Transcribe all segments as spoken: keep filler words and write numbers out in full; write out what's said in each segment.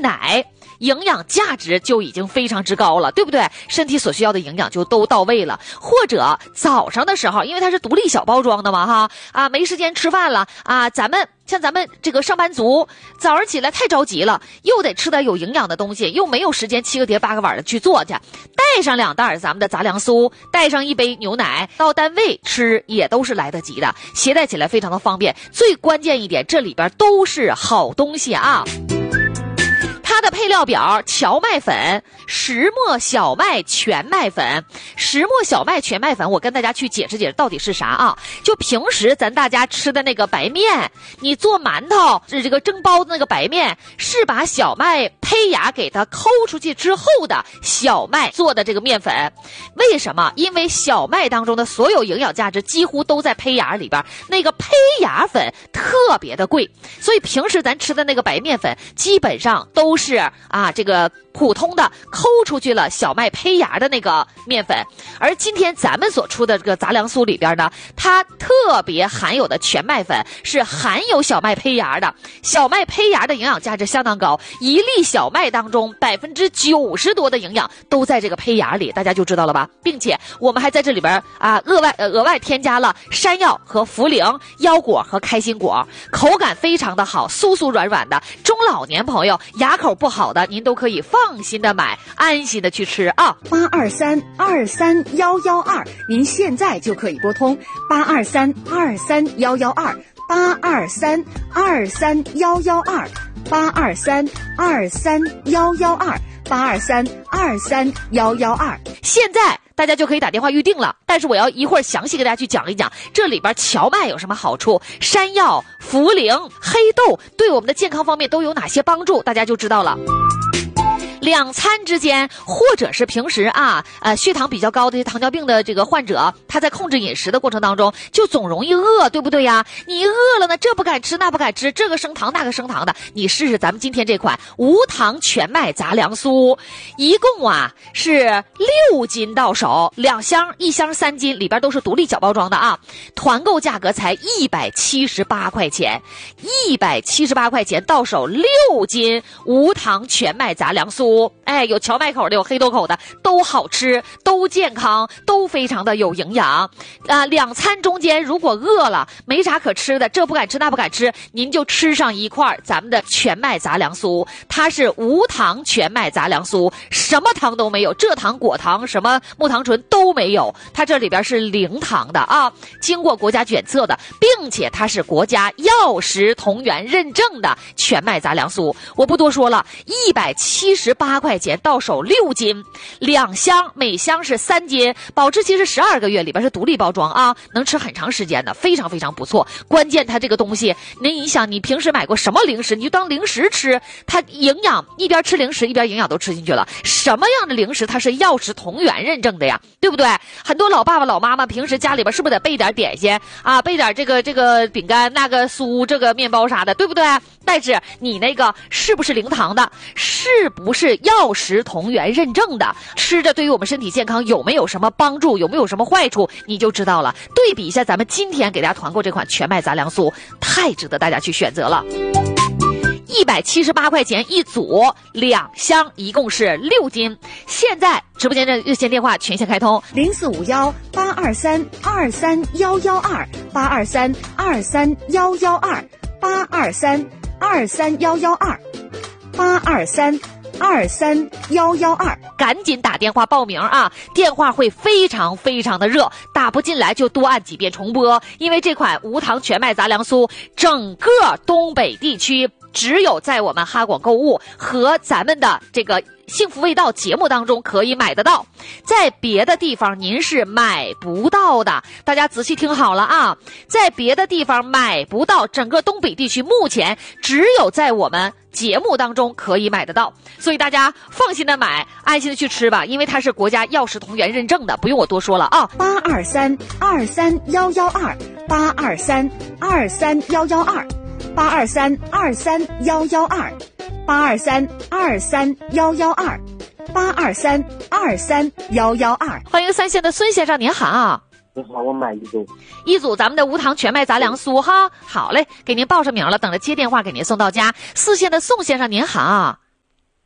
奶营养价值就已经非常之高了，对不对？身体所需要的营养就都到位了。或者早上的时候，因为它是独立小包装的嘛哈，啊没时间吃饭了啊，咱们像咱们这个上班族早上起来太着急了，又得吃点有营养的东西，又没有时间七个碟八个碗的去做去，带上两袋咱们的杂粮酥，带上一杯牛奶，到单位吃也都是来得及的，携带起来非常的方便。最关键一点，这里边都是好东西啊。它的配料表：荞麦粉、石磨小麦全麦粉。石磨小麦全麦粉，我跟大家去解释解释到底是啥啊？就平时咱大家吃的那个白面，你做馒头是这个蒸包的那个白面，是把小麦胚芽给它抠出去之后的小麦做的这个面粉。为什么？因为小麦当中的所有营养价值几乎都在胚芽里边，那个胚芽粉特别的贵，所以平时咱吃的那个白面粉基本上都是是啊，这个普通的抠出去了小麦胚芽的那个面粉。而今天咱们所出的这个杂粮酥里边呢，它特别含有的全麦粉是含有小麦胚芽的，小麦胚芽的营养价值相当高，一粒小麦当中百分之九十多的营养都在这个胚芽里，大家就知道了吧？并且我们还在这里边啊额外呃额外添加了山药和茯苓、腰果和开心果，口感非常的好，酥酥软软的。中老年朋友牙口不好的，您都可以放心的买，安心的去吃啊。 八二三二三幺幺二，您现在就可以拨通八二三二三幺幺二，八二三二三幺幺二，八二三二三幺幺二，八二三二三幺幺二。 现在大家就可以打电话预定了，但是我要一会儿详细给大家去讲一讲这里边荞麦有什么好处，山药、茯苓、黑豆对我们的健康方面都有哪些帮助，大家就知道了。两餐之间，或者是平时啊，呃，血糖比较高的糖尿病的这个患者，他在控制饮食的过程当中，就总容易饿，对不对呀？你饿了呢，这不敢吃，那不敢吃，这个升糖，那个升糖的，你试试咱们今天这款无糖全麦杂粮酥，一共啊是六斤到手，两箱，一箱三斤，里边都是独立小包装的啊，团购价格才一百七十八块钱，一百七十八块钱到手六斤无糖全麦杂粮酥。哎，有荞麦口的，有黑豆口的，都好吃，都健康，都非常的有营养啊！两餐中间如果饿了没啥可吃的，这不敢吃那不敢吃，您就吃上一块咱们的全麦杂粮酥，它是无糖全麦杂粮酥，什么糖都没有，蔗糖、果糖、什么木糖醇都没有，它这里边是零糖的啊，经过国家检测的，并且它是国家药食同源认证的全麦杂粮酥。我不多说了，一百七十八块钱到手六斤，两箱，每箱是三斤，保质期是十二个月，里边是独立包装啊，能吃很长时间的，非常非常不错。关键它这个东西，您你想，你平时买过什么零食，你就当零食吃，它营养一边吃零食一边营养都吃进去了。什么样的零食它是药食同源认证的呀？对不对？很多老爸爸老妈妈平时家里边是不是得备点点心啊，备点这个这个饼干、那个酥、这个面包啥的，对不对？但是你那个是不是零糖的？是不是药食同源认证的？吃着对于我们身体健康有没有什么帮助，有没有什么坏处，你就知道了。对比一下咱们今天给大家团购这款全麦杂粮酥，太值得大家去选择了。一百七十八块钱一组，两箱，一共是六斤。现在直播间的热线电话全线开通， 零四五幺八二三二三幺幺二，八二三二三幺幺二，八二三二三幺幺二，八二三二三幺幺二， 赶紧打电话报名啊！电话会非常非常的热，打不进来就多按几遍重播，因为这款无糖全麦杂粮酥，整个东北地区只有在我们哈广购物和咱们的这个幸福味道节目当中可以买得到，在别的地方您是买不到的。大家仔细听好了啊，在别的地方买不到，整个东北地区目前只有在我们节目当中可以买得到，所以大家放心的买，安心的去吃吧，因为它是国家药食同源认证的，不用我多说了啊。 八二三二三幺幺二，八二三二三幺幺二，八二三二三幺幺二，八二三二三幺幺二，八二三二三幺幺二。 欢迎三线的孙先生，您好。 你好，我买一组， 一组咱们的无糖全麦杂粮酥哈。好嘞，给您报上名了，等着接电话给您送到家。四线的宋先生您好。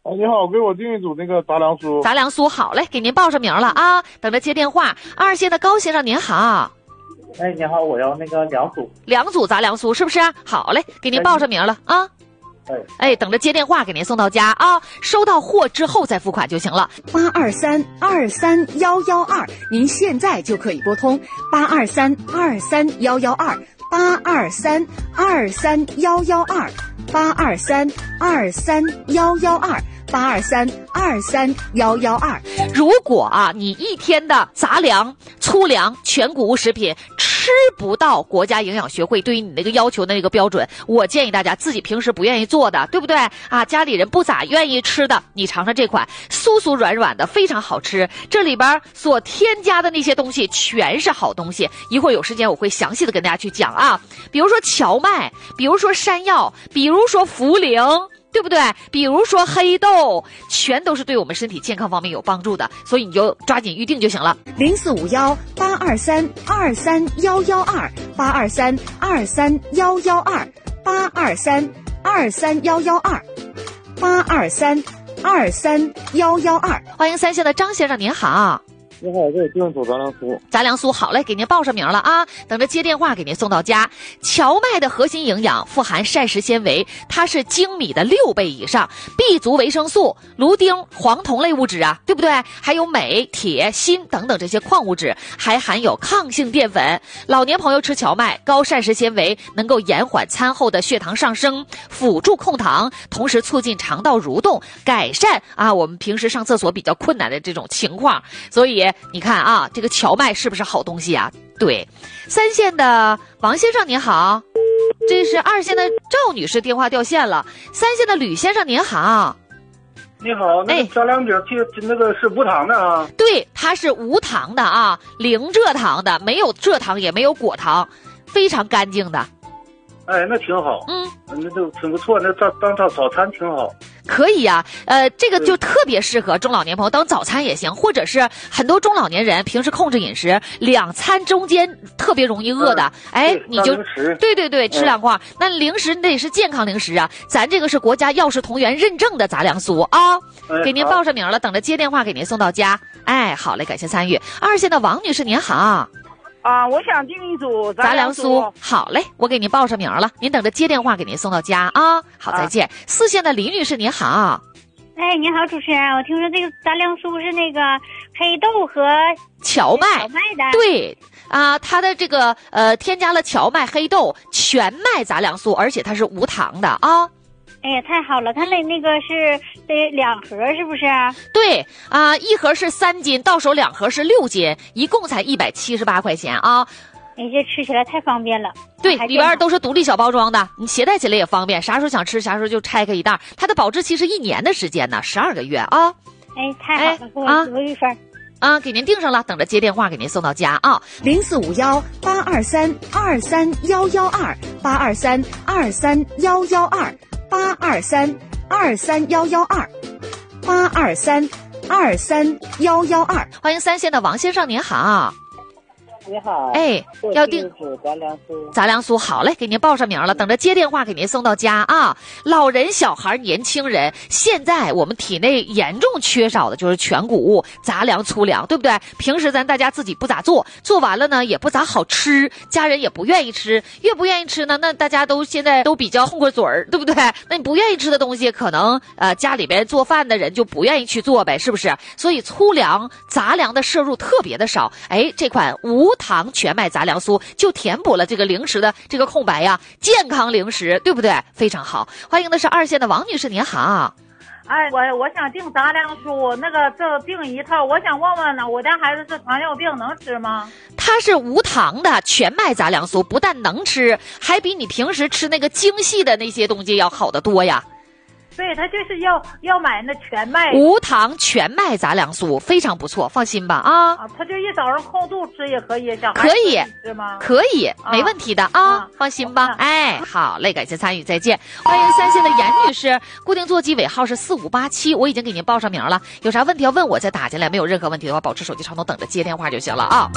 哎，你好，给我订一组那个杂粮酥。 杂粮酥，好嘞，给您报上名了啊，等着接电话。二线的高先生您好。 哎，你好，我要那个两组。 两组杂粮酥是不是？好嘞，给您报上名了啊。 哎， 哎，等着接电话给您送到家啊，收到货之后再付款就行了。 八二三二三幺幺二，您现在就可以拨通八二三二三幺幺二八二三二三幺幺二八二三二三幺幺二八二三二三幺幺二。 如果啊，你一天的杂粮、粗粮、全谷物食品吃不到国家营养学会对于你那个要求的那个标准，我建议大家自己平时不愿意做的，对不对啊？家里人不咋愿意吃的，你尝尝这款酥酥软软的，非常好吃。这里边所添加的那些东西全是好东西，一会儿有时间我会详细的跟大家去讲啊。比如说荞麦，比如说山药，比如说茯苓。对不对？比如说黑豆，全都是对我们身体健康方面有帮助的，所以你就抓紧预定就行了。 零四五幺八二三二三幺幺二八二三二三幺幺二八二三二三幺幺二八二三二三幺幺二。 欢迎三线的张先生，您好。 你好，这里订一组杂粮酥。 杂粮酥，好嘞，给您报上名了啊，等着接电话给您送到家。荞麦的核心营养富含膳食纤维，它是精米的六倍以上 ，B 族维生素、芦丁、黄酮类物质啊，对不对？还有镁、铁、锌等等这些矿物质，还含有抗性淀粉。老年朋友吃荞麦，高膳食纤维能够延缓餐后的血糖上升，辅助控糖，同时促进肠道蠕动，改善啊我们平时上厕所比较困难的这种情况。所以你看啊，这个荞麦是不是好东西啊？对，三线的王先生您好，这是二线的赵女士电话掉线了。三线的吕先生您好。 你好，那个杂粮饼就那个是无糖的啊？ 对，它是无糖的啊，零蔗糖的，没有蔗糖也没有果糖，非常干净的。 哎，那挺好， 嗯， 那就挺不错，那当当当早餐挺好。 可以呀、啊，呃，这个就特别适合中老年朋友当早餐也行，或者是很多中老年人平时控制饮食，两餐中间特别容易饿的，嗯、哎，你就对对对吃两块、嗯。那零食得是健康零食啊，咱这个是国家药食同源认证的杂粮酥啊、哎，给您报上名了，等着接电话给您送到家。哎，好嘞，感谢参与。二线的王女士您好。 啊，我想订一组杂粮酥。 好嘞，我给您报上名了，您等着接电话给您送到家啊。好，再见。啊、四线的李女士您好。 哎，你好，主持人，我听说这个杂粮酥是那个黑豆和荞麦， 荞麦的。 对啊，它的这个呃添加了荞麦、黑豆、全麦杂粮酥，而且它是无糖的啊。 哎呀，太好了！它那那个是得两盒，是不是？ 对啊、呃，一盒是三斤，到手两盒是六斤，一共才一百七十八块钱啊！ 哎，这吃起来太方便了。 对，里边都是独立小包装的，你携带起来也方便，啥时候想吃啥时候就拆开一袋。它的保质期是一年的时间呢，十二个月啊！ 哎，太好了，给我留一份。 啊，给您订上了，等着接电话给您送到家啊！ 零四五幺八二三二三幺幺二八二三二三幺幺二八二三二三幺幺二八二三二三幺幺二。 欢迎三线的王先生，您好。 你好， 哎，要订杂粮酥。 杂粮酥，好嘞，给您报上名了，等着接电话给您送到家啊。老人、小孩、年轻人，现在我们体内严重缺少的就是全谷物、杂粮、粗粮，对不对？平时咱大家自己不咋做，做完了呢也不咋好吃，家人也不愿意吃，越不愿意吃呢，那大家都现在都比较痛快嘴儿，对不对？那你不愿意吃的东西，可能呃家里边做饭的人就不愿意去做呗，是不是？所以粗粮、杂粮的摄入特别的少，哎，这款无糖全麦杂粮酥就填补了这个零食的这个空白呀，健康零食，对不对？非常好。欢迎的是二线的王女士，您好。 哎，我我想订杂粮酥，那个这订一套，我想问问呢，我家孩子是糖尿病，能吃吗？ 它是无糖的全麦杂粮酥，不但能吃，还比你平时吃那个精细的那些东西要好得多呀。 对，他就是要要买那全麦无糖全麦杂粮酥，非常不错，放心吧啊！ 啊，他就一早上空肚吃也可以，小孩可以吃吗？ 可以，啊、没问题的啊，啊放心吧。哎，好嘞，感谢参与，再见。欢迎三线的严女士，固定座机尾号是四五八七，我已经给您报上名了，有啥问题要问我再打进来，没有任何问题的话，保持手机畅通，等着接电话就行了啊。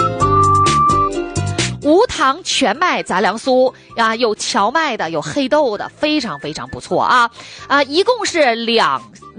无糖全麦杂粮酥啊，有荞麦的，有黑豆的，非常非常不错啊啊！一共是两